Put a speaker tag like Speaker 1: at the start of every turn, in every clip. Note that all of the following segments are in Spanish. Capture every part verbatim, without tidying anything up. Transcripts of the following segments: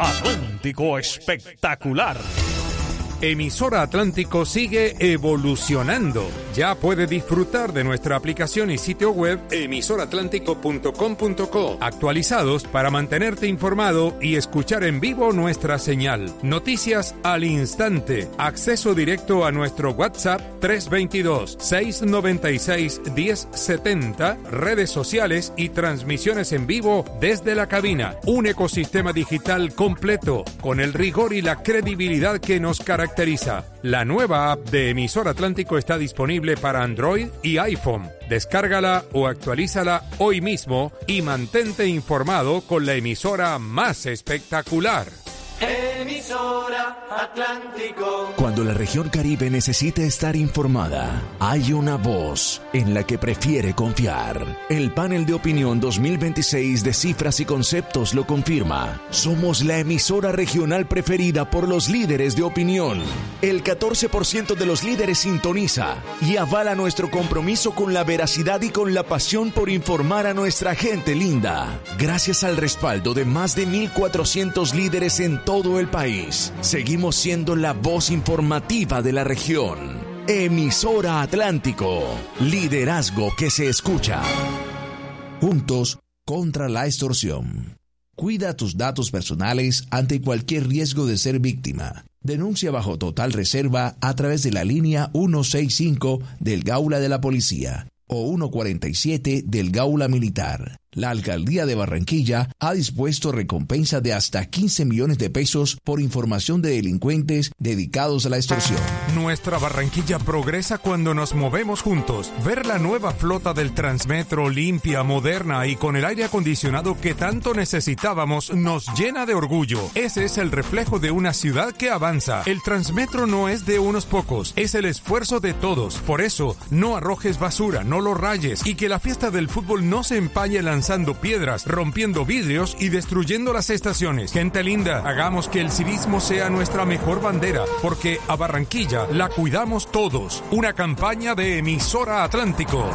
Speaker 1: Atlántico Espectacular.
Speaker 2: Emisora Atlántico sigue evolucionando. Ya puede disfrutar de nuestra aplicación y sitio web emisora atlántico punto com punto co, actualizados para mantenerte informado y escuchar en vivo nuestra señal. Noticias al instante. Acceso directo a nuestro WhatsApp tres dos dos, seis nueve seis, uno cero siete cero, redes sociales y transmisiones en vivo desde la cabina. Un ecosistema digital completo con el rigor y la credibilidad que nos caracteriza. La nueva app de Emisora Atlántico está disponible para Android y iPhone. Descárgala o actualízala hoy mismo y mantente informado con la emisora más espectacular.
Speaker 3: Emisora Atlántico.
Speaker 4: Cuando la región Caribe necesita estar informada, hay una voz en la que prefiere confiar. El panel de opinión dos mil veintiséis de Cifras y Conceptos lo confirma. Somos la emisora regional preferida por los líderes de opinión. El catorce por ciento de los líderes sintoniza y avala nuestro compromiso con la veracidad y con la pasión por informar a nuestra gente linda. Gracias al respaldo de más de mil cuatrocientos líderes en todo el país, seguimos siendo la voz informativa de la región. Emisora Atlántico, liderazgo que se escucha. Juntos contra la extorsión. Cuida tus datos personales ante cualquier riesgo de ser víctima. Denuncia bajo total reserva a través de la línea ciento sesenta y cinco del Gaula de la Policía o ciento cuarenta y siete del Gaula Militar. La Alcaldía de Barranquilla ha dispuesto recompensa de hasta quince millones de pesos por información de delincuentes dedicados a la extorsión.
Speaker 2: Nuestra Barranquilla progresa cuando nos movemos juntos. Ver la nueva flota del Transmetro limpia, moderna y con el aire acondicionado que tanto necesitábamos nos llena de orgullo. Ese es el reflejo de una ciudad que avanza. El Transmetro no es de unos pocos, es el esfuerzo de todos. Por eso, no arrojes basura, no lo rayes y que la fiesta del fútbol no se empañe lanzando lanzando piedras, rompiendo vidrios y destruyendo las estaciones. Gente linda, hagamos que el civismo sea nuestra mejor bandera, porque a Barranquilla la cuidamos todos. Una campaña de Emisora Atlántico.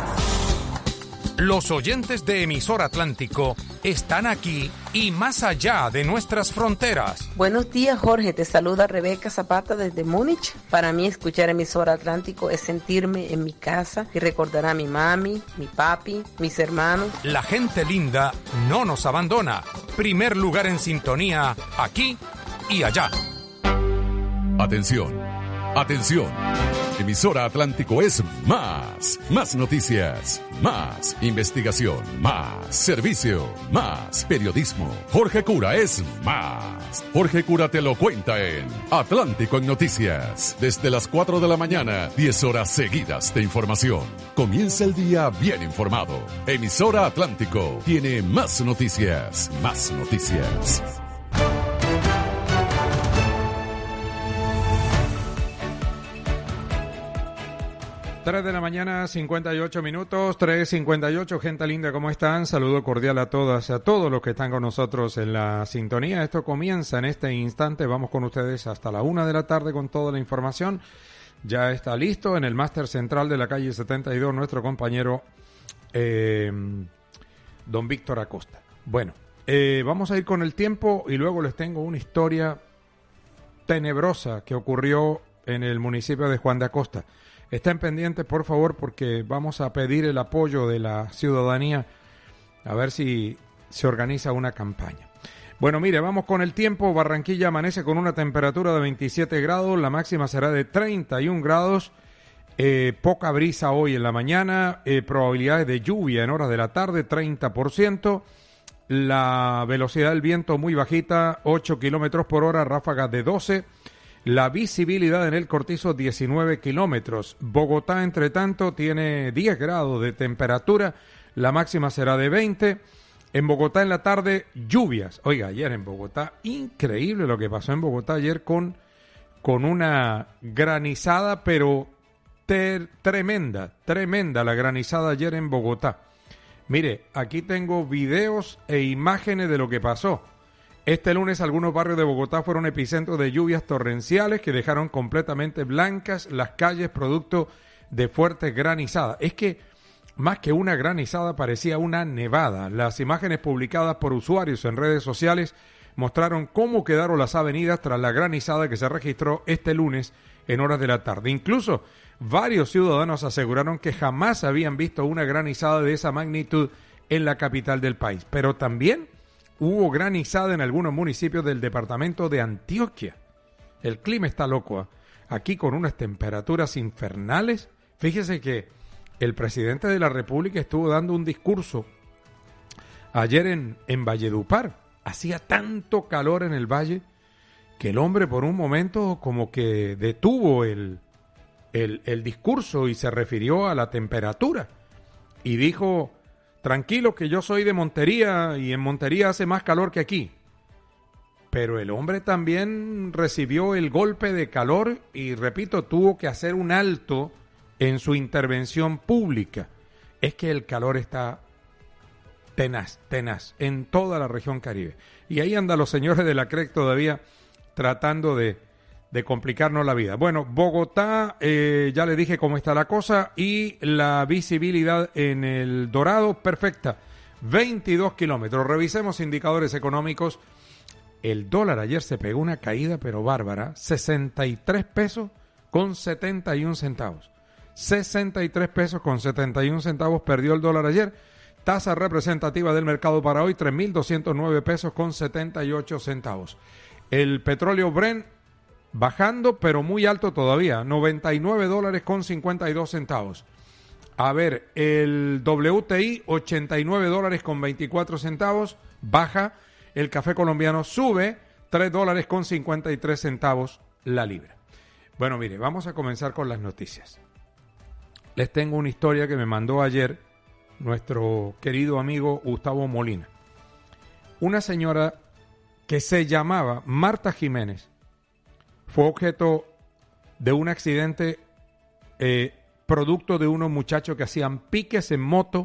Speaker 2: Los oyentes de Emisora Atlántico están aquí y más allá de nuestras fronteras.
Speaker 5: Buenos días, Jorge. Te saluda Rebeca Zapata desde Múnich. Para mí escuchar Emisora Atlántico es sentirme en mi casa y recordar a mi mami, mi papi, mis hermanos.
Speaker 2: La gente linda no nos abandona. Primer lugar en sintonía, aquí y allá.
Speaker 6: Atención, atención. Emisora Atlántico es más, más noticias, más investigación, más servicio, más periodismo. Jorge Cura es más. Jorge Cura te lo cuenta en Atlántico en Noticias. Desde las cuatro de la mañana, diez horas seguidas de información. Comienza el día bien informado. Emisora Atlántico tiene más noticias, más noticias.
Speaker 2: tres de la mañana, cincuenta y ocho minutos, tres cincuenta y ocho, gente linda, ¿cómo están? Saludo cordial a todas, a todos los que están con nosotros en la sintonía. Esto comienza en este instante, vamos con ustedes hasta la una de la tarde con toda la información. Ya está listo en el máster central de la calle setenta y dos nuestro compañero eh, don Víctor Acosta. Bueno, eh, vamos a ir con el tiempo y luego les tengo una historia tenebrosa que ocurrió en el municipio de Juan de Acosta. Estén pendientes, por favor, porque vamos a pedir el apoyo de la ciudadanía a ver si se organiza una campaña. Bueno, mire, vamos con el tiempo. Barranquilla amanece con una temperatura de veintisiete grados, la máxima será de treinta y un grados, eh, poca brisa hoy en la mañana, eh, probabilidades de lluvia en horas de la tarde, treinta por ciento, la velocidad del viento muy bajita, ocho kilómetros por hora, ráfagas de doce. La visibilidad en el Cortizo, diecinueve kilómetros. Bogotá, entre tanto, tiene diez grados de temperatura. La máxima será de veinte. En Bogotá en la tarde, lluvias. Oiga, ayer en Bogotá, increíble lo que pasó en Bogotá ayer con, con una granizada, pero ter, tremenda, tremenda la granizada ayer en Bogotá. Mire, aquí tengo videos e imágenes de lo que pasó. Este lunes algunos barrios de Bogotá fueron epicentro de lluvias torrenciales que dejaron completamente blancas las calles producto de fuertes granizadas. Es que más que una granizada parecía una nevada. Las imágenes publicadas por usuarios en redes sociales mostraron cómo quedaron las avenidas tras la granizada que se registró este lunes en horas de la tarde. Incluso varios ciudadanos aseguraron que jamás habían visto una granizada de esa magnitud en la capital del país. Pero también hubo granizada en algunos municipios del departamento de Antioquia. El clima está loco, ¿eh? Aquí con unas temperaturas infernales. Fíjese que el presidente de la República estuvo dando un discurso ayer en, en Valledupar. Hacía tanto calor en el valle que el hombre por un momento como que detuvo el, el, el discurso y se refirió a la temperatura. Y dijo, tranquilo que yo soy de Montería y en Montería hace más calor que aquí. Pero el hombre también recibió el golpe de calor y, repito, tuvo que hacer un alto en su intervención pública. Es que el calor está tenaz, tenaz, en toda la región Caribe. Y ahí andan los señores de la C R E C todavía tratando de, de complicarnos la vida. Bueno, Bogotá, eh, ya le dije cómo está la cosa, y la visibilidad en el Dorado, perfecta, veintidós kilómetros. Revisemos indicadores económicos. El dólar ayer se pegó una caída, pero bárbara, sesenta y tres pesos con setenta y un centavos. sesenta y tres pesos con setenta y un centavos perdió el dólar ayer. Tasa representativa del mercado para hoy, tres mil doscientos nueve pesos con setenta y ocho centavos. El petróleo Brent bajando, pero muy alto todavía, noventa y nueve dólares con cincuenta y dos centavos. A ver, el W T I, ochenta y nueve dólares con veinticuatro centavos, baja. El café colombiano sube, tres dólares con cincuenta y tres centavos la libra. Bueno, mire, vamos a comenzar con las noticias. Les tengo una historia que me mandó ayer nuestro querido amigo Gustavo Molina. Una señora que se llamaba Marta Jiménez fue objeto de un accidente eh, producto de unos muchachos que hacían piques en moto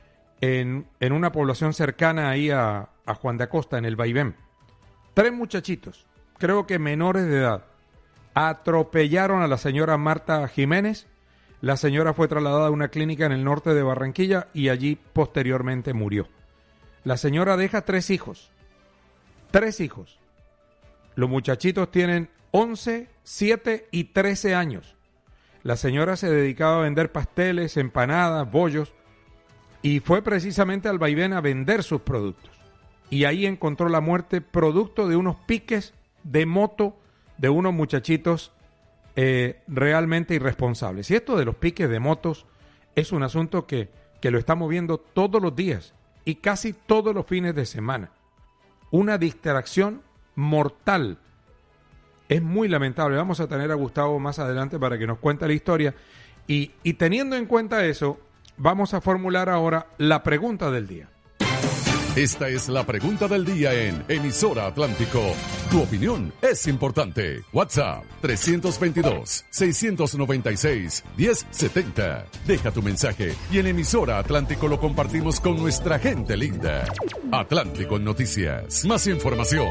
Speaker 2: en, en una población cercana ahí a, a Juan de Acosta, en el Vaivén. Tres muchachitos, creo que menores de edad, atropellaron a la señora Marta Jiménez. La señora fue trasladada a una clínica en el norte de Barranquilla y allí posteriormente murió. La señora deja tres hijos. Tres hijos. Los muchachitos tienen once, siete y trece años. La señora se dedicaba a vender pasteles, empanadas, bollos, y fue precisamente al Vaivén a vender sus productos. Y ahí encontró la muerte producto de unos piques de moto de unos muchachitos Eh, realmente irresponsables. Y esto de los piques de motos es un asunto que, que lo estamos viendo todos los días y casi todos los fines de semana. Una distracción mortal. Es muy lamentable. Vamos a tener a Gustavo más adelante para que nos cuente la historia. Y, y teniendo en cuenta eso, vamos a formular ahora la pregunta del día.
Speaker 6: Esta es la pregunta del día en Emisora Atlántico. Tu opinión es importante. WhatsApp tres veintidós, seiscientos noventa y seis, diez setenta. Deja tu mensaje y en Emisora Atlántico lo compartimos con nuestra gente linda. Atlántico en Noticias. Más información.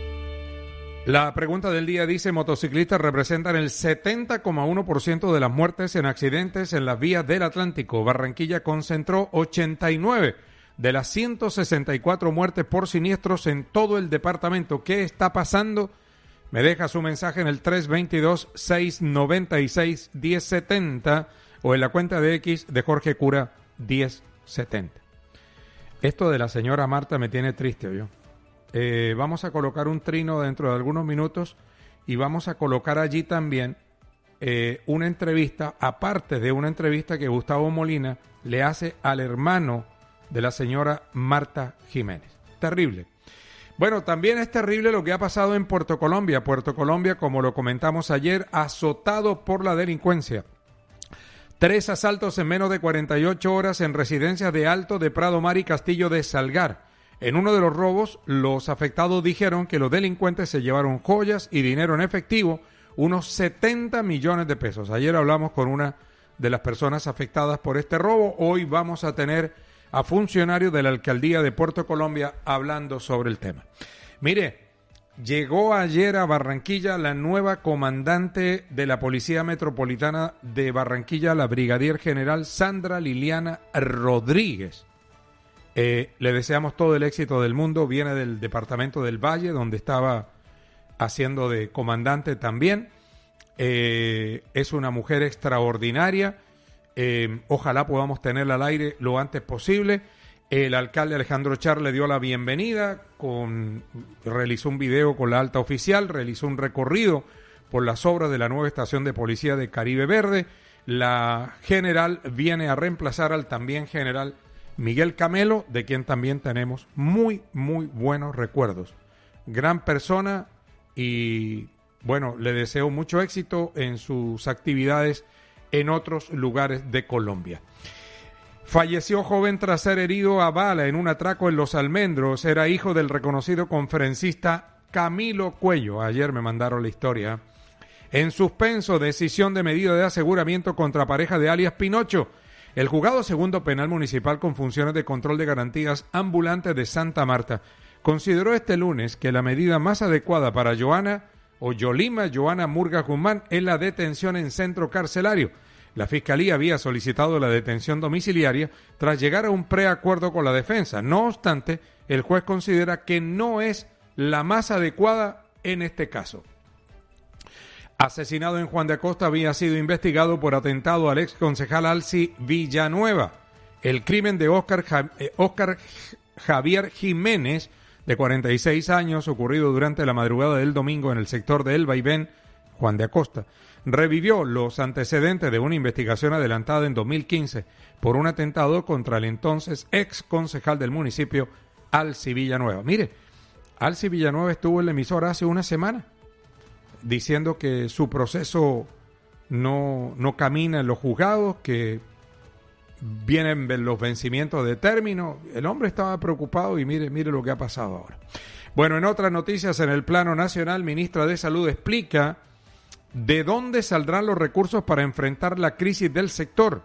Speaker 2: La pregunta del día dice: motociclistas representan el setenta coma uno por ciento de las muertes en accidentes en las vías del Atlántico. Barranquilla concentró ochenta y nueve de las ciento sesenta y cuatro muertes por siniestros en todo el departamento. ¿Qué está pasando? Me deja su mensaje en el tres veintidós, seiscientos noventa y seis, diez setenta o en la cuenta de X de Jorge Cura diez setenta. Esto de la señora Marta me tiene triste, ¿oyó? Eh, vamos a colocar un trino dentro de algunos minutos y vamos a colocar allí también eh, una entrevista, aparte de una entrevista que Gustavo Molina le hace al hermano de la señora Marta Jiménez. Terrible. Bueno, también es terrible lo que ha pasado en Puerto Colombia. Puerto Colombia, como lo comentamos ayer, azotado por la delincuencia. Tres asaltos en menos de cuarenta y ocho horas en residencias de Alto de Prado Mar y Castillo de Salgar. En uno de los robos, los afectados dijeron que los delincuentes se llevaron joyas y dinero en efectivo, unos setenta millones de pesos. Ayer hablamos con una de las personas afectadas por este robo. Hoy vamos a tener a funcionarios de la Alcaldía de Puerto Colombia hablando sobre el tema. Mire, llegó ayer a Barranquilla la nueva comandante de la Policía Metropolitana de Barranquilla, la Brigadier General Sandra Liliana Rodríguez. Eh, le deseamos todo el éxito del mundo. Viene del departamento del Valle, donde estaba haciendo de comandante también. Eh, es una mujer extraordinaria. Eh, ojalá podamos tenerla al aire lo antes posible. El alcalde Alejandro Char le dio la bienvenida, con, realizó un video con la alta oficial, realizó un recorrido por las obras de la nueva estación de policía de Caribe Verde. La general viene a reemplazar al también general Miguel Camelo, de quien también tenemos muy, muy buenos recuerdos. Gran persona y, bueno, le deseo mucho éxito en sus actividades en otros lugares de Colombia. Falleció joven tras ser herido a bala en un atraco en Los Almendros. Era hijo del reconocido conferencista Camilo Cuello. Ayer me mandaron la historia. En suspenso, decisión de medida de aseguramiento contra pareja de alias Pinocho. El juzgado segundo penal municipal con funciones de control de garantías ambulantes de Santa Marta consideró este lunes que la medida más adecuada para Joana o Yolima Joana Murga Guzmán es la detención en centro carcelario. La Fiscalía había solicitado la detención domiciliaria tras llegar a un preacuerdo con la defensa. No obstante, el juez considera que no es la más adecuada en este caso. Asesinado en Juan de Acosta, había sido investigado por atentado al ex concejal Alci Villanueva. El crimen de Óscar, ja- eh, Óscar Javier Jiménez, de cuarenta y seis años, ocurrido durante la madrugada del domingo en el sector de El Vaivén, Juan de Acosta, revivió los antecedentes de una investigación adelantada en dos mil quince por un atentado contra el entonces ex concejal del municipio, Alci Villanueva. Mire, Alci Villanueva estuvo en la emisora hace una semana diciendo que su proceso no, no camina en los juzgados, que vienen los vencimientos de término. El hombre estaba preocupado y mire, mire lo que ha pasado ahora. Bueno, en otras noticias, en el plano nacional, ministra de Salud explica de dónde saldrán los recursos para enfrentar la crisis del sector.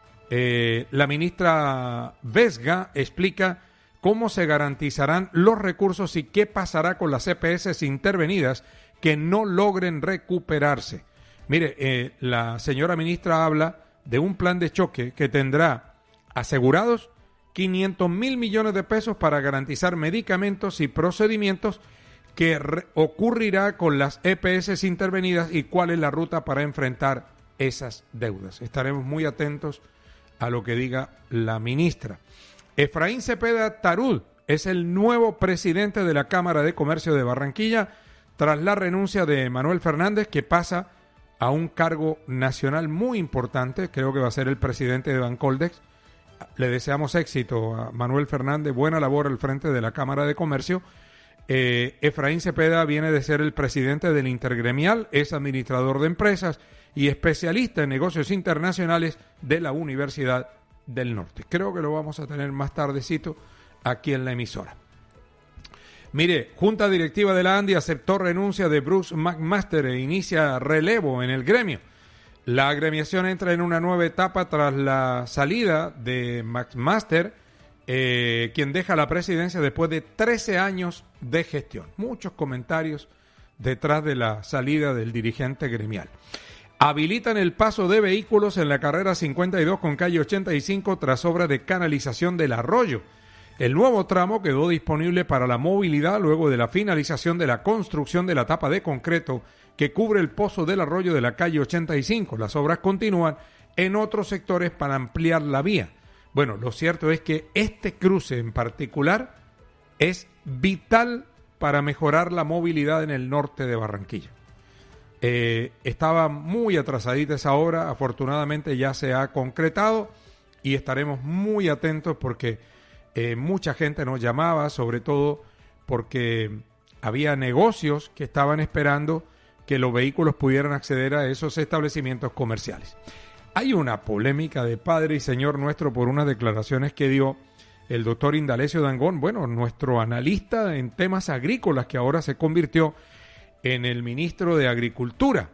Speaker 2: Eh, la ministra Vesga explica cómo se garantizarán los recursos y qué pasará con las E P S intervenidas que no logren recuperarse. Mire, eh, la señora ministra habla de un plan de choque que tendrá asegurados quinientos mil millones de pesos para garantizar medicamentos y procedimientos que re- ocurrirá con las E P S intervenidas y cuál es la ruta para enfrentar esas deudas. Estaremos muy atentos a lo que diga la ministra. Efraín Cepeda Tarud es el nuevo presidente de la Cámara de Comercio de Barranquilla tras la renuncia de Manuel Fernández, que pasa a un cargo nacional muy importante. Creo que va a ser el presidente de Bancoldex. Le deseamos éxito a Manuel Fernández, buena labor al frente de la Cámara de Comercio. Eh, Efraín Cepeda viene de ser el presidente del Intergremial, es administrador de empresas y especialista en negocios internacionales de la Universidad del Norte. Creo que lo vamos a tener más tardecito aquí en la emisora. Mire, Junta Directiva de la ANDI aceptó renuncia de Bruce McMaster e inicia relevo en el gremio. La agremiación entra en una nueva etapa tras la salida de McMaster, eh, quien deja la presidencia después de trece años de gestión. Muchos comentarios detrás de la salida del dirigente gremial. Habilitan el paso de vehículos en la carrera cincuenta y dos con calle ochenta y cinco tras obra de canalización del arroyo. El nuevo tramo quedó disponible para la movilidad luego de la finalización de la construcción de la tapa de concreto que cubre el pozo del arroyo de la calle ochenta y cinco. Las obras continúan en otros sectores para ampliar la vía. Bueno, lo cierto es que este cruce en particular es vital para mejorar la movilidad en el norte de Barranquilla. Eh, estaba muy atrasadita esa obra, afortunadamente ya se ha concretado y estaremos muy atentos porque eh, mucha gente nos llamaba, sobre todo porque había negocios que estaban esperando que los vehículos pudieran acceder a esos establecimientos comerciales. Hay una polémica de Padre y Señor nuestro por unas declaraciones que dio el doctor Indalecio Dangond, bueno, nuestro analista en temas agrícolas, que ahora se convirtió en el ministro de Agricultura.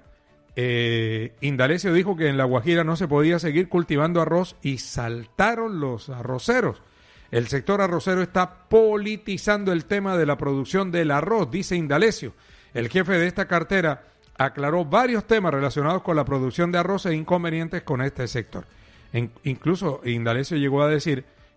Speaker 2: Eh, Indalecio dijo que en La Guajira no se podía seguir cultivando arroz y saltaron los arroceros. El sector arrocero está politizando el tema de la producción del arroz, dice Indalecio. El jefe de esta cartera aclaró varios temas relacionados con la producción de arroz e inconvenientes con este sector. En, incluso Indalecio llegó a decir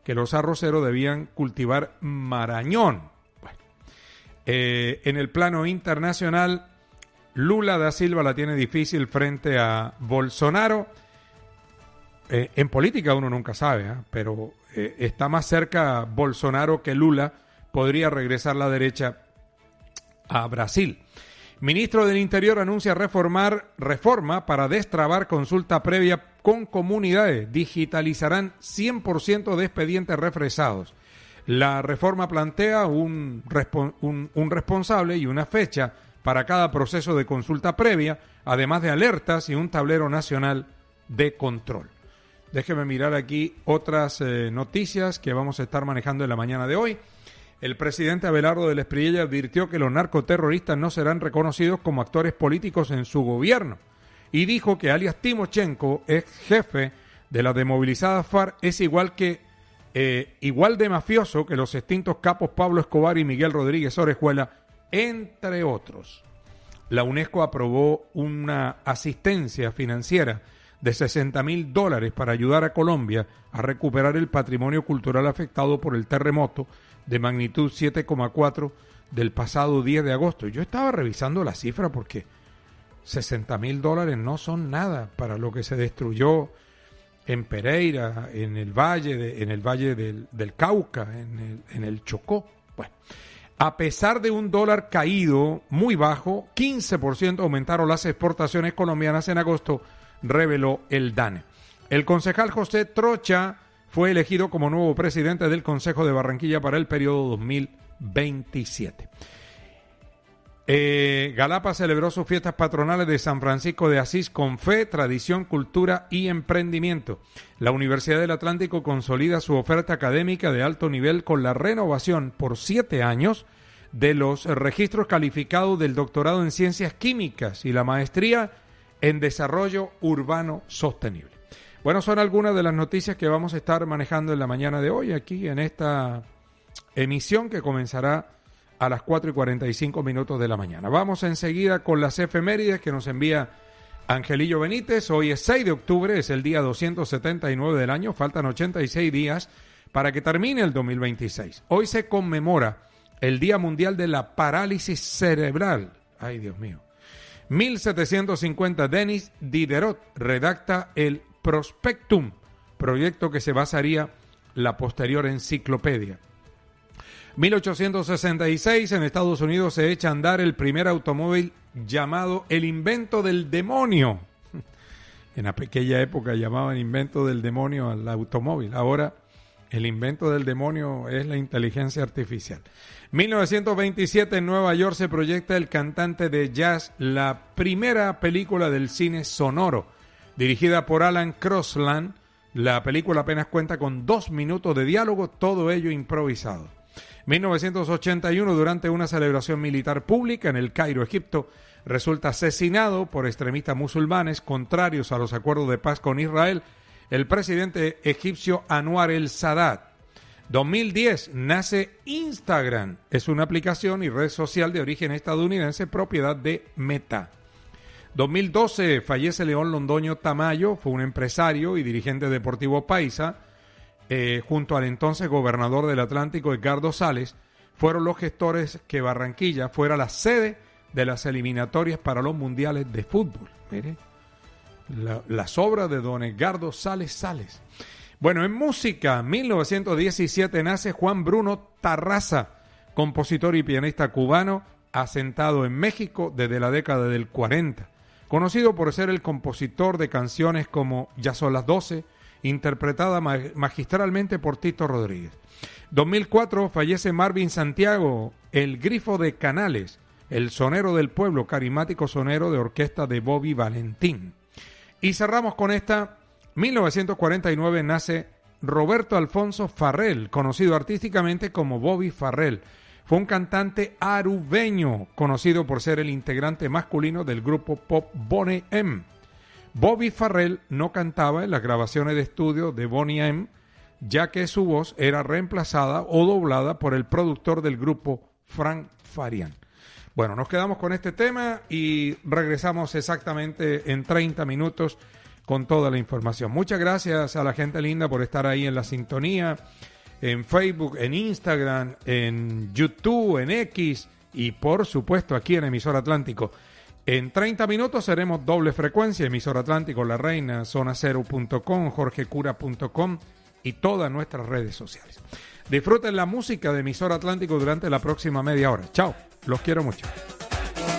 Speaker 2: que los arroceros debían cultivar marañón. Bueno, eh, en el plano internacional, Lula da Silva la tiene difícil frente a Bolsonaro. Eh, en política uno nunca sabe, ¿eh? pero eh, está más cerca Bolsonaro que Lula. Podría regresar la derecha a Brasil. Ministro del Interior anuncia reformar reforma para destrabar consulta previa con comunidades. Digitalizarán cien por ciento de expedientes refresados. La reforma plantea un, un, un responsable y una fecha para cada proceso de consulta previa, además de alertas y un tablero nacional de control. Déjeme mirar aquí otras eh, noticias que vamos a estar manejando en la mañana de hoy. El presidente Abelardo del Espriella advirtió que los narcoterroristas no serán reconocidos como actores políticos en su gobierno y dijo que alias Timochenko, ex jefe de la desmovilizada FARC, es igual que eh, igual de mafioso que los extintos capos Pablo Escobar y Miguel Rodríguez Orejuela, entre otros. La UNESCO aprobó una asistencia financiera de sesenta mil dólares para ayudar a Colombia a recuperar el patrimonio cultural afectado por el terremoto de magnitud siete coma cuatro del pasado diez de agosto. Yo estaba revisando la cifra porque sesenta mil dólares no son nada para lo que se destruyó en Pereira, en el valle, de, en el valle del, del Cauca, en el, en el Chocó. Bueno, a pesar de un dólar caído muy bajo, quince por ciento aumentaron las exportaciones colombianas en agosto, reveló el DANE. El concejal José Trocha fue elegido como nuevo presidente del Consejo de Barranquilla para el periodo dos mil veintisiete. Eh, Galapa celebró sus fiestas patronales de San Francisco de Asís con fe, tradición, cultura y emprendimiento. La Universidad del Atlántico consolida su oferta académica de alto nivel con la renovación por siete años de los registros calificados del doctorado en Ciencias Químicas y la maestría en Desarrollo Urbano Sostenible. Bueno, son algunas de las noticias que vamos a estar manejando en la mañana de hoy aquí en esta emisión que comenzará a las cuatro y cuarenta y cinco minutos de la mañana. Vamos enseguida con las efemérides que nos envía Angelillo Benítez. Hoy es seis de octubre, es el día doscientos setenta y nueve del año, faltan ochenta y seis días para que termine el dos mil veintiséis. Hoy se conmemora el Día Mundial de la Parálisis Cerebral. Ay, Dios mío. mil setecientos cincuenta, Denis Diderot redacta el Prospectum, proyecto que se basaría la posterior enciclopedia. mil ochocientos sesenta y seis, en Estados Unidos se echa a andar el primer automóvil llamado el invento del demonio. En aquella época llamaban invento del demonio al automóvil. Ahora el invento del demonio es la inteligencia artificial. mil novecientos veintisiete, en Nueva York se proyecta El cantante de jazz, la primera película del cine sonoro. Dirigida por Alan Crosland, la película apenas cuenta con dos minutos de diálogo, todo ello improvisado. mil novecientos ochenta y uno, durante una celebración militar pública en El Cairo, Egipto, resulta asesinado por extremistas musulmanes contrarios a los acuerdos de paz con Israel el presidente egipcio Anwar el-Sadat. dos mil diez, nace Instagram, es una aplicación y red social de origen estadounidense, propiedad de Meta. dos mil doce, fallece León Londoño Tamayo, fue un empresario y dirigente deportivo paisa, eh, junto al entonces gobernador del Atlántico, Edgardo Sales, fueron los gestores que Barranquilla fuera la sede de las eliminatorias para los mundiales de fútbol. Mire, la, las obras de don Edgardo Sales Sales. Bueno, en música, mil novecientos diecisiete nace Juan Bruno Tarraza, compositor y pianista cubano, asentado en México desde la década del cuarenta. Conocido por ser el compositor de canciones como Ya son las doce, interpretada magistralmente por Tito Rodríguez. dos mil cuatro, fallece Marvin Santiago, el grifo de Canales, el sonero del pueblo, carismático sonero de orquesta de Bobby Valentín. Y cerramos con esta, mil novecientos cuarenta y nueve nace Roberto Alfonso Farrell, conocido artísticamente como Bobby Farrell. Fue un cantante arubeño, conocido por ser el integrante masculino del grupo pop Boney M. Bobby Farrell no cantaba en las grabaciones de estudio de Boney M, ya que su voz era reemplazada o doblada por el productor del grupo, Frank Farian. Bueno, nos quedamos con este tema y regresamos exactamente en treinta minutos con toda la información. Muchas gracias a la gente linda por estar ahí en la sintonía, en Facebook, en Instagram, en YouTube, en X y por supuesto aquí en Emisora Atlántico. En treinta minutos seremos doble frecuencia, Emisora Atlántico, La Reina, zona cero punto com, jorge cura punto com y todas nuestras redes sociales. Disfruten la música de Emisora Atlántico durante la próxima media hora. Chao, los quiero mucho.